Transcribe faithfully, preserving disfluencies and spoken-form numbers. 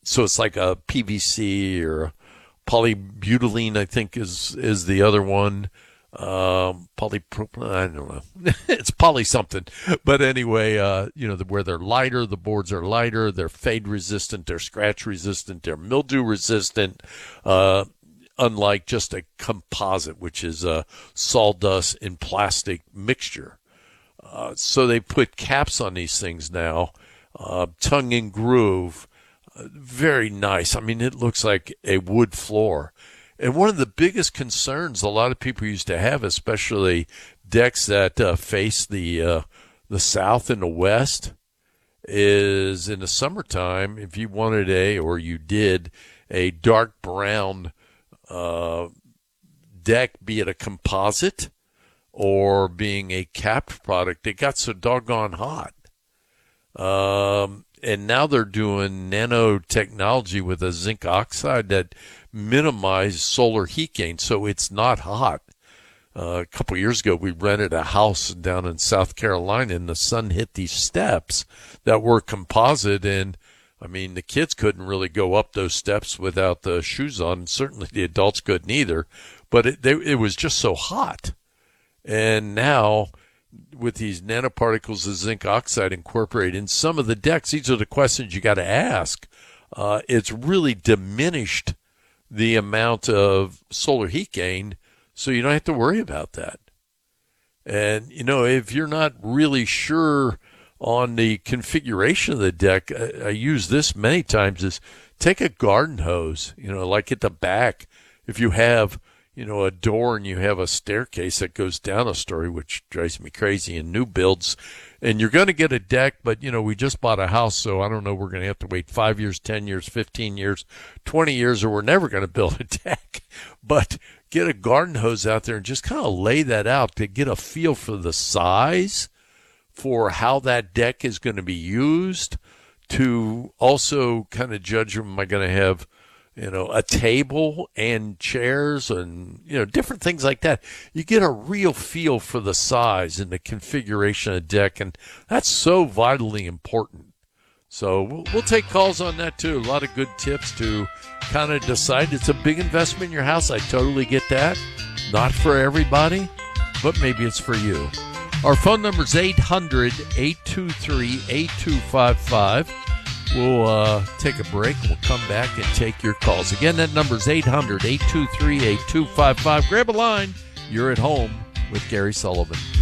so it's like a P V C or a polybutylene, I think is is the other one. Um, polypropylene, I don't know. It's poly something. But anyway, uh, you know, the, where they're lighter, the boards are lighter, they're fade resistant, they're scratch resistant, they're mildew resistant, uh, unlike just a composite, which is a sawdust and plastic mixture. Uh, so they put caps on these things now, uh, tongue and groove, uh, very nice. I mean, it looks like a wood floor. And one of the biggest concerns a lot of people used to have, especially decks that uh, face the uh, the south and the west, is in the summertime, if you wanted a, or you did, a dark brown uh, deck, be it a composite or being a capped product, it got so doggone hot. Um, and now they're doing nanotechnology with a zinc oxide that minimize solar heat gain, so it's not hot. Uh, a couple of years ago, we rented a house down in South Carolina, and the sun hit these steps that were composite, and I mean, the kids couldn't really go up those steps without the shoes on, and certainly the adults couldn't either, but it, they, it was just so hot. And now, with these nanoparticles of zinc oxide incorporated in some of the decks, these are the questions you got to ask. Uh, it's really diminished the amount of solar heat gain, so you don't have to worry about that. And, you know, if you're not really sure on the configuration of the deck, I, I use this many times, is take a garden hose, you know, like at the back. If you have, you know, a door and you have a staircase that goes down a story, which drives me crazy in new builds, and you're going to get a deck, but, you know, we just bought a house, so I don't know, we're going to have to wait five years, ten years, fifteen years, twenty years, or we're never going to build a deck. But get a garden hose out there and just kind of lay that out to get a feel for the size, for how that deck is going to be used, to also kind of judge, am I going to have, you know, a table and chairs and, you know, different things like that. You get a real feel for the size and the configuration of the deck, and that's so vitally important. So we'll, we'll take calls on that, too. A lot of good tips to kind of decide. It's a big investment in your house. I totally get that. Not for everybody, but maybe it's for you. Our phone number is eight hundred, eight two three, eight two five five. We'll uh, take a break. We'll come back and take your calls. Again, that number is eight hundred, eight two three, eight two five five. Grab a line. You're at home with Gary Sullivan.